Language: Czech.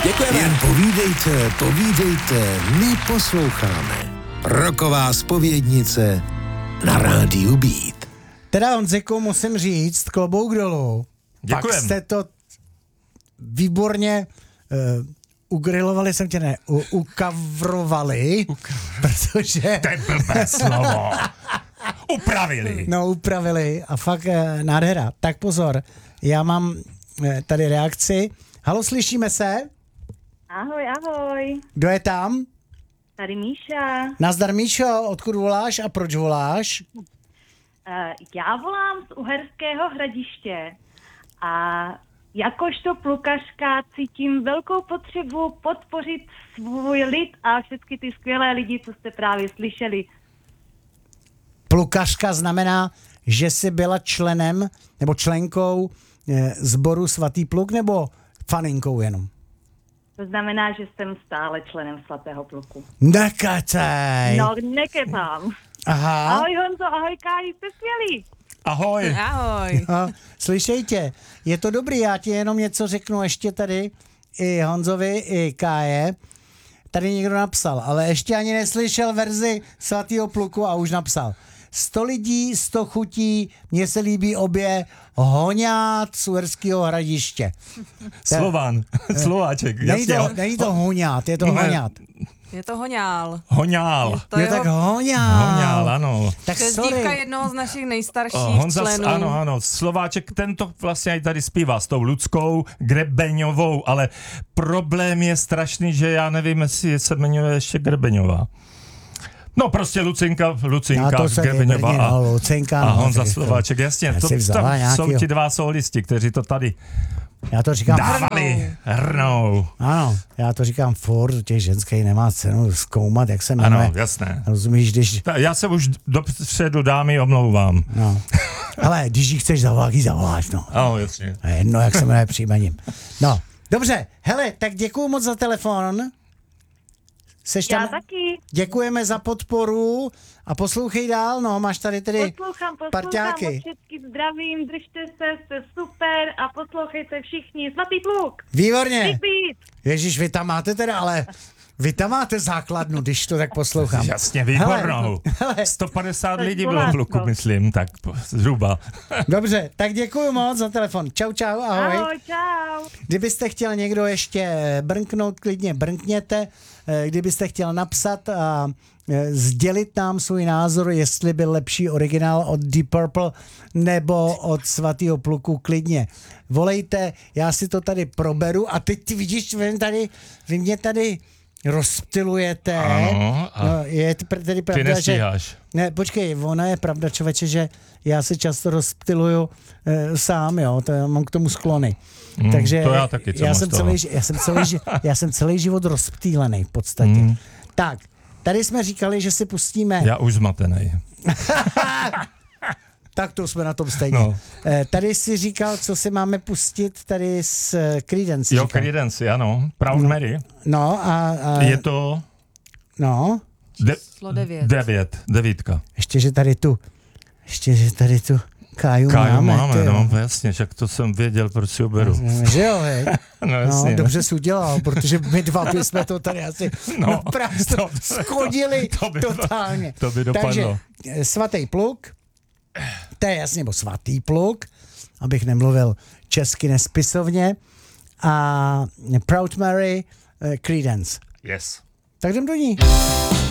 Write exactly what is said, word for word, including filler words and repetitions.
Děkujeme. Jen povídejte, povídejte, my posloucháme. Roková zpovědnice na rádiu Beat. Teda, Honziku, musím říct, klobouk dolů. Děkujem. Pak jste to výborně uh, ugrilovali, jsem tě ne, u, ukavrovali, protože... To je blbé slovo. Upravili. No, upravili a fakt uh, nádhera. Tak pozor, já mám uh, tady reakci. Halo, slyšíme se? Ahoj, ahoj. Kdo je tam? Tady Míša. Nazdar, Míšo, odkud voláš a proč voláš? Uh, já volám z Uherského Hradiště a jakožto plukařka cítím velkou potřebu podpořit svůj lid a všechny ty skvělé lidi, co jste právě slyšeli. Plukařka znamená, že jsi byla členem nebo členkou eh, sboru Svatý pluk nebo faninkou jenom? To znamená, že jsem stále členem Svatého pluku. Nekacej. No, nekecám. Aha. Ahoj Honzo, ahoj Káji, jste skvělí. Ahoj. Ahoj. A, slyšejte, je to dobrý, já ti jenom něco řeknu ještě tady i Honzovi, i Káje. Tady někdo napsal, ale ještě ani neslyšel verzi Svatého pluku a už napsal. Sto lidí, sto chutí, mně se líbí obě, hoňát z Uherského Hradiště. Slován, Slováček, Není jasně. to, není to hoňát, je to Ne. hoňát. Je to hoňál. Hoňál. To Jo, je tak ho- hoňál. Hoňál, ano. Tak přezdívka sorry. jednoho z našich nejstarších O, Honza, členů. ano, ano, Slováček, tento vlastně i tady zpívá s tou Ludskou Grebeňovou, ale problém je strašný, že já nevím, jestli se jmenuje ještě Grebeňová. No prostě Lucinka, Lucinka Já to se Grebeňová vybrně, a, no, Lucinka, a no, Honza tak to- Slováček, jasně, Já to, si vzala to jsou nějakýho- ti dva solisti, kteří to tady Já to říkám, dávali, hrnou. ano, já to říkám furt, těch ženských nemá cenu zkoumat, jak se jmenuje. Ano, jasné. Rozumíš, když, Ta- Já se už dopředu dámy omlouvám. no. Ale když ji chceš zavolat, ji zavoláš, no. Ano, jasně. A jedno, jak se jmenuje příjmením. No, dobře, hele, tak děkuju moc za telefon. Seš Já tam? taky. Děkujeme za podporu a poslouchej dál, no, máš tady tedy Poslouchám, poslouchám, parťáky. moc všechny zdravím, držte se, jste super a poslouchejte všichni. Svatý pluk. Výborně. Big Beat. Ježíš, vy tam máte teda, ale vy tam máte základnu, když to tak poslouchám. Jasně, výbornou. Hele, hele. sto padesát To je lidí bylo v Slovácko. Luku, myslím, tak po- zhruba. Dobře, tak děkuju moc za telefon. Čau, čau, ahoj. Ahoj, čau. Kdybyste chtěl někdo ještě brnknout, klidně brnkněte. Eh, Kdybyste chtěl napsat a eh, sdělit nám svůj názor, jestli byl lepší originál od Deep Purple nebo od Svatého pluku, klidně volejte, já si to tady proberu a teď ty vidíš, vy, tady, vy mě tady rozptylujete. Ano, a No, je t- tedy ty pravda, že... nestíháš. Ne, počkej, ona je pravda, člověče, že já se často rozptyluju e, sám, jo, to já mám k tomu sklony. Mm, Takže to já taky, co já máš jsem, toho? celý, ži- já, jsem celý, ži- já jsem celý život rozptýlený v podstatě. Mm. Tak, tady jsme říkali, že si pustíme, Já už zmatenej. tak to jsme na tom stejně. No. E, tady si říkal, co si máme pustit tady s eh, Creedence. Jo, říkal. Creedence, ano. Proud Mary. No a, a Je to no, de- Číslo devět. devět, devítka. ještě, že tady tu, ještě, že tady tu Káju, Káju máme. máme, ty jo. no jasně, však to jsem věděl, proč si ho beru. Že jo, hej. No No, jasně. dobře jsi udělal, protože my dva bychom to tady asi no, No, naprosto to- skodili to by- totálně. to by dopadlo. Takže eh, Svatý pluk, to je jasně, nebo Svatý pluk, abych nemluvil česky nespisovně, a Proud Mary, eh, Creedence. Yes. Tak jdem do ní.